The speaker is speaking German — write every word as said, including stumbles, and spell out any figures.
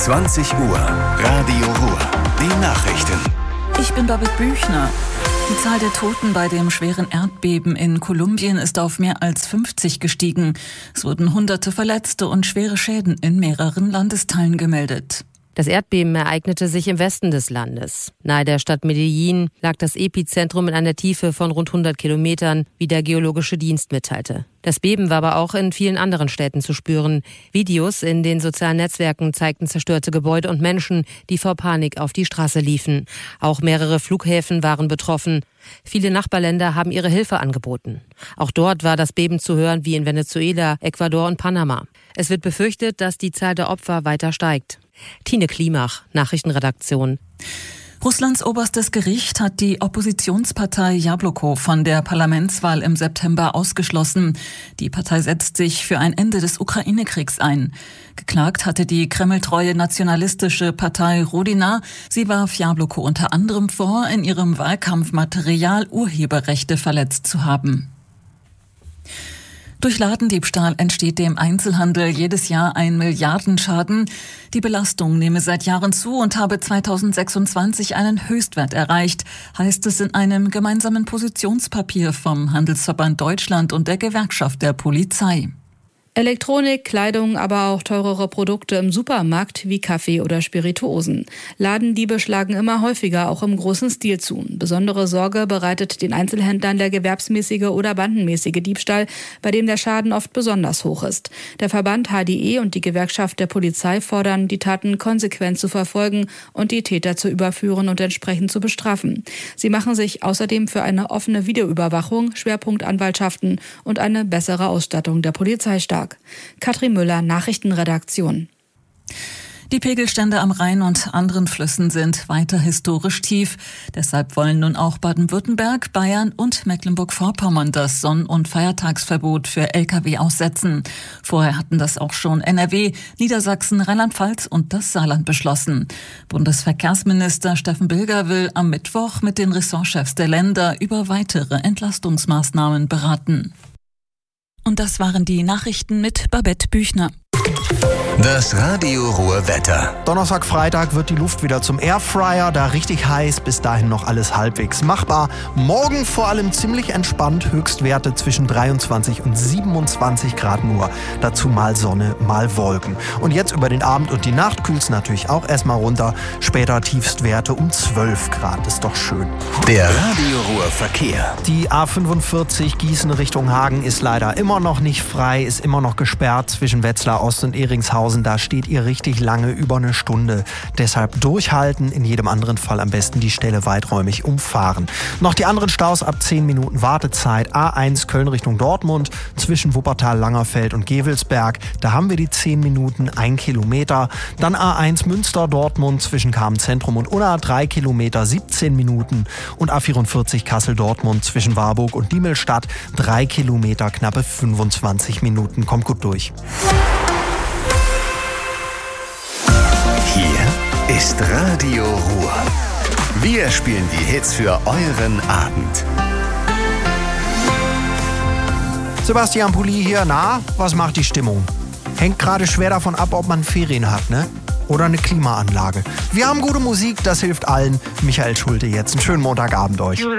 zwanzig Uhr, Radio Ruhr. Die Nachrichten. Ich bin Babette Büchner. Die Zahl der Toten bei dem schweren Erdbeben in Kolumbien ist auf mehr als fünfzig gestiegen. Es wurden hunderte Verletzte und schwere Schäden in mehreren Landesteilen gemeldet. Das Erdbeben ereignete sich im Westen des Landes. Nahe der Stadt Medellin lag das Epizentrum in einer Tiefe von rund hundert Kilometern, wie der Geologische Dienst mitteilte. Das Beben war aber auch in vielen anderen Städten zu spüren. Videos in den sozialen Netzwerken zeigten zerstörte Gebäude und Menschen, die vor Panik auf die Straße liefen. Auch mehrere Flughäfen waren betroffen. Viele Nachbarländer haben ihre Hilfe angeboten. Auch dort war das Beben zu hören wie in Venezuela, Ecuador und Panama. Es wird befürchtet, dass die Zahl der Opfer weiter steigt. Tine Klimach, Nachrichtenredaktion. Russlands oberstes Gericht hat die Oppositionspartei Jabloko von der Parlamentswahl im September ausgeschlossen. Die Partei setzt sich für ein Ende des Ukraine-Kriegs ein. Geklagt hatte die kremltreue nationalistische Partei Rodina. Sie warf Jabloko unter anderem vor, in ihrem Wahlkampfmaterial Urheberrechte verletzt zu haben. Durch Ladendiebstahl entsteht dem Einzelhandel jedes Jahr ein Milliardenschaden. Die Belastung nehme seit Jahren zu und habe zweitausendsechsundzwanzig einen Höchstwert erreicht, heißt es in einem gemeinsamen Positionspapier vom Handelsverband Deutschland und der Gewerkschaft der Polizei. Elektronik, Kleidung, aber auch teurere Produkte im Supermarkt wie Kaffee oder Spirituosen. Ladendiebe schlagen immer häufiger auch im großen Stil zu. Besondere Sorge bereitet den Einzelhändlern der gewerbsmäßige oder bandenmäßige Diebstahl, bei dem der Schaden oft besonders hoch ist. Der Verband H D E und die Gewerkschaft der Polizei fordern, die Taten konsequent zu verfolgen und die Täter zu überführen und entsprechend zu bestrafen. Sie machen sich außerdem für eine offene Videoüberwachung, Schwerpunktanwaltschaften und eine bessere Ausstattung der Polizei stark. Katrin Müller, Nachrichtenredaktion. Die Pegelstände am Rhein und anderen Flüssen sind weiter historisch tief. Deshalb wollen nun auch Baden-Württemberg, Bayern und Mecklenburg-Vorpommern das Sonn- und Feiertagsverbot für L K W aussetzen. Vorher hatten das auch schon N R W, Niedersachsen, Rheinland-Pfalz und das Saarland beschlossen. Bundesverkehrsminister Steffen Bilger will am Mittwoch mit den Ressortchefs der Länder über weitere Entlastungsmaßnahmen beraten. Und das waren die Nachrichten mit Babette Büchner. Das Radio Ruhr Wetter. Donnerstag, Freitag wird die Luft wieder zum Airfryer, da richtig heiß, bis dahin noch alles halbwegs machbar. Morgen vor allem ziemlich entspannt, Höchstwerte zwischen dreiundzwanzig und siebenundzwanzig Grad nur. Dazu mal Sonne, mal Wolken. Und jetzt über den Abend und die Nacht kühlt es natürlich auch erstmal runter. Später Tiefstwerte um zwölf Grad, ist doch schön. Der Radio Ruhr Verkehr. Die A fünfundvierzig Gießen Richtung Hagen ist leider immer noch nicht frei, ist immer noch gesperrt zwischen Wetzlar Ost und Ehringshausen. Da steht ihr richtig lange, über eine Stunde. Deshalb durchhalten, in jedem anderen Fall am besten die Stelle weiträumig umfahren. Noch die anderen Staus ab zehn Minuten Wartezeit. A eins Köln Richtung Dortmund zwischen Wuppertal, Langerfeld und Gevelsberg. Da haben wir die zehn Minuten, ein Kilometer. Dann A eins Münster Dortmund zwischen Kamen-Zentrum und Unna, drei Kilometer, siebzehn Minuten. Und A vierundvierzig Kassel Dortmund zwischen Warburg und Diemelstadt, drei Kilometer, knappe fünfundzwanzig Minuten. Kommt gut durch. Hier ist Radio Ruhr. Wir spielen die Hits für euren Abend. Sebastian Pulli hier. Na, was macht die Stimmung? Hängt gerade schwer davon ab, ob man Ferien hat, ne? Oder eine Klimaanlage. Wir haben gute Musik, das hilft allen. Michael Schulte jetzt. Einen schönen Montagabend euch.